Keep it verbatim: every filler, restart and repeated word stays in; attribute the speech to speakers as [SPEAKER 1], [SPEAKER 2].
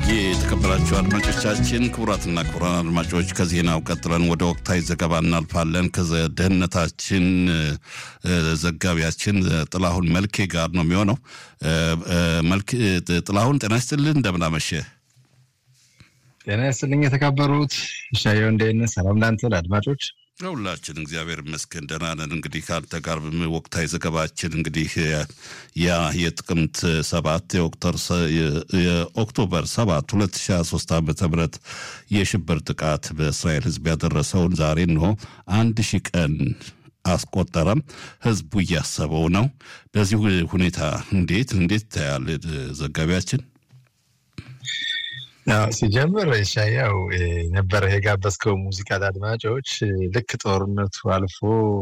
[SPEAKER 1] የተከበራችሁ አድማጮቻችን ክቡራትና ክቡራን አድማጮች ከዜናው ቀጥለን ወደ ወቅታዊ ዘገባ እናልፋለን። ከደህንነታችን ዘጋቢያችን ጥላሁን መልኬ ጋር ነው የሚሆነው። መልክ ጥላሁን ጤና ይስጥልን፣ እንደምን አመሸህ?
[SPEAKER 2] ጤና ይስጥልኝ የተከበሩት ሻየው፣ እንደምን ሰላም ላንተ ለአድማጮች
[SPEAKER 1] ሁላችን እግዚአብሔር ይመስገን ደህና ነን። እንግዲህ ካንተ ጋር ወቅታዊ ዘገባችን እንግዲህ ያ የጥቅምት ሰባት የኦክቶበር የኦክቶበር ሰባት ሁለት ሺህ ሃያ ሶስት ዓመተ ምህረት የሽብር ጥቃት በእስራኤል ሕዝብ ያደረሰውን ዛሬ ነው አንድ ሺህ ቀን አስቆጠረም። ህዝቡ እያሰበው ነው። በዚህ ሁኔታ እንዴት እንዴት ታያል ዘጋቢያችን?
[SPEAKER 2] ያው ሲጀምር ሻያው ነበር የጋበዝከው ሙዚቃ አድማጮች ልክ ጦርነቱ አልፎ